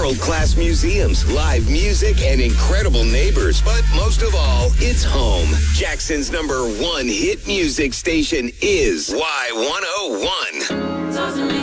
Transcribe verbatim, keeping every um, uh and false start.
world-class museums, live music, and incredible neighbors. But most of all, it's home. Jackson's number one hit music station is Y one oh one.